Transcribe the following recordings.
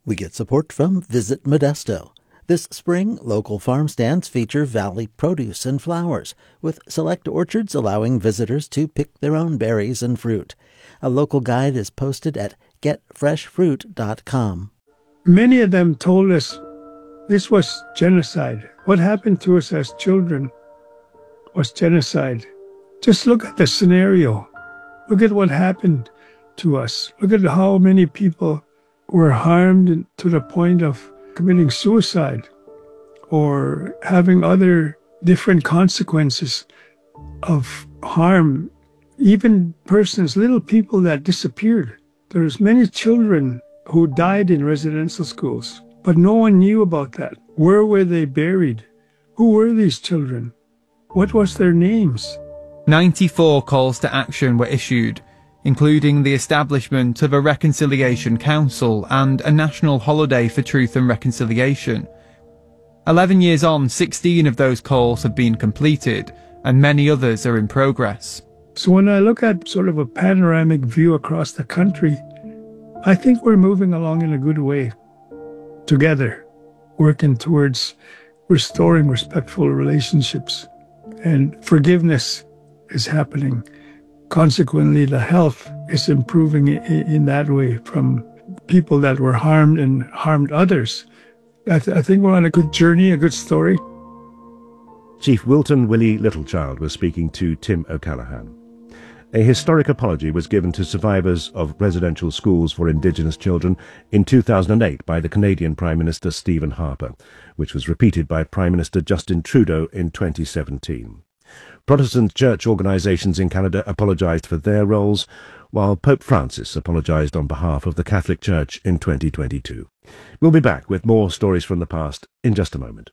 We get support from Visit Modesto. This spring, local farm stands feature valley produce and flowers, with select orchards allowing visitors to pick their own berries and fruit. A local guide is posted at getfreshfruit.com. Many of them told us this was genocide. What happened to us as children was genocide. Just look at the scenario. Look at what happened to us. Look at how many people were harmed to the point of committing suicide or having other different consequences of harm. Even persons, little people that disappeared. There's many children who died in residential schools, but no one knew about that. Where were they buried? Who were these children? What was their names? 94 calls to action were issued, including the establishment of a Reconciliation Council and a national holiday for truth and reconciliation. 11 years on, 16 of those calls have been completed, and many others are in progress. So when I look at sort of a panoramic view across the country, I think we're moving along in a good way, together, working towards restoring respectful relationships, and forgiveness is happening. Consequently, the health is improving in that way from people that were harmed and harmed others. I think we're on a good journey, a good story. Chief Wilton Willie Littlechild was speaking to Tim O'Callaghan. A historic apology was given to survivors of residential schools for Indigenous children in 2008 by the Canadian Prime Minister Stephen Harper, which was repeated by Prime Minister Justin Trudeau in 2017. Protestant church organisations in Canada apologised for their roles, while Pope Francis apologised on behalf of the Catholic Church in 2022. We'll be back with more stories from the past in just a moment.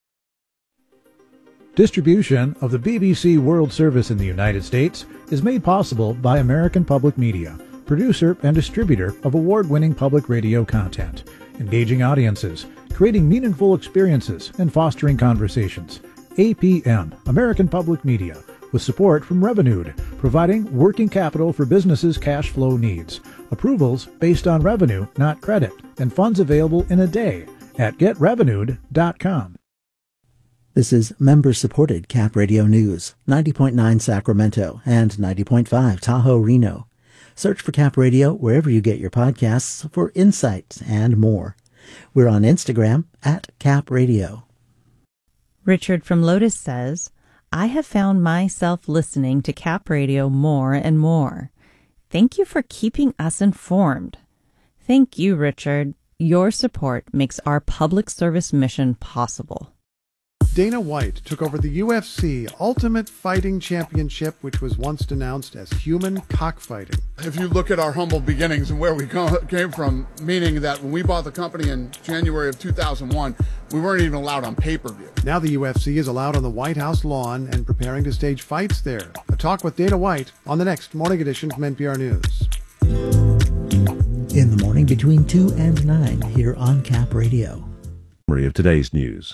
Distribution of the BBC World Service in the United States is made possible by American Public Media, producer and distributor of award-winning public radio content, engaging audiences, creating meaningful experiences, and fostering conversations. APM, American Public Media, with support from Revenued, providing working capital for businesses' cash flow needs. Approvals based on revenue, not credit, and funds available in a day at getrevenued.com. This is member-supported Cap Radio News, 90.9 Sacramento and 90.5 Tahoe, Reno. Search for Cap Radio wherever you get your podcasts for insights and more. We're on Instagram at Cap Radio. Richard from Lotus says, I have found myself listening to Cap Radio more and more. Thank you for keeping us informed. Thank you, Richard. Your support makes our public service mission possible. Dana White took over the UFC Ultimate Fighting Championship, which was once denounced as human cockfighting. If you look at our humble beginnings and where we came from, meaning that when we bought the company in January of 2001, we weren't even allowed on pay-per-view. Now the UFC is allowed on the White House lawn and preparing to stage fights there. A talk with Dana White on the next morning edition from NPR News. In the morning between 2 and 9 here on Cap Radio. Summary of today's news.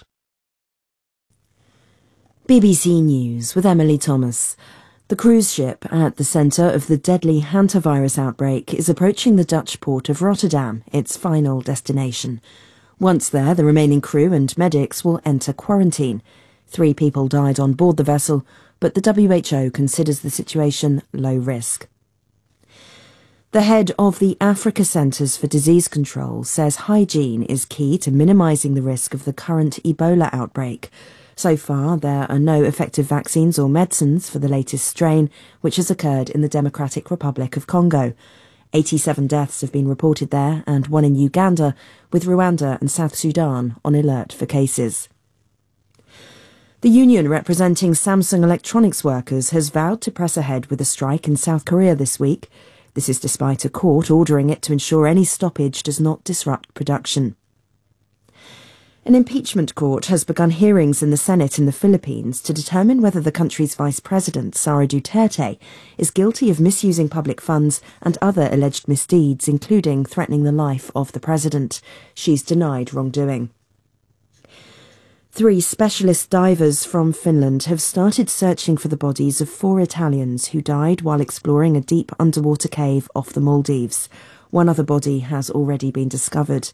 BBC News with Emily Thomas. The cruise ship at the centre of the deadly hantavirus outbreak is approaching the Dutch port of Rotterdam, its final destination. Once there, the remaining crew and medics will enter quarantine. 3 people died on board the vessel, but the WHO considers the situation low risk. The head of the Africa Centres for Disease Control says hygiene is key to minimising the risk of the current Ebola outbreak. So far, there are no effective vaccines or medicines for the latest strain, which has occurred in the Democratic Republic of Congo. 87 deaths have been reported there, and 1 in Uganda, with Rwanda and South Sudan on alert for cases. The union representing Samsung Electronics workers has vowed to press ahead with a strike in South Korea this week. This is despite a court ordering it to ensure any stoppage does not disrupt production. An impeachment court has begun hearings in the Senate in the Philippines to determine whether the country's Vice President, Sara Duterte, is guilty of misusing public funds and other alleged misdeeds, including threatening the life of the president. She's denied wrongdoing. 3 specialist divers from Finland have started searching for the bodies of 4 Italians who died while exploring a deep underwater cave off the Maldives. 1 other body has already been discovered.